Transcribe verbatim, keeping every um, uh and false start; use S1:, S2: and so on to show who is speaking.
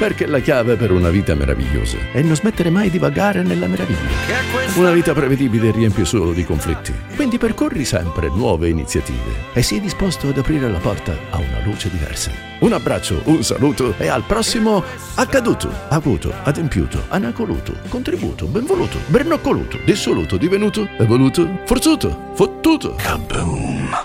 S1: perché la chiave per una vita meravigliosa è non smettere mai di vagare nella meraviglia. Una vita prevedibile riempie solo di conflitti, quindi percorri sempre nuove iniziative e sii disposto ad aprire la porta a una luce diversa. Un abbraccio, un saluto e al prossimo accaduto, avuto, adempiuto, anacoluto, contributo, benvoluto, bernoccoluto, dissoluto, divenuto, evoluto, forzuto, fottuto. Kaboom!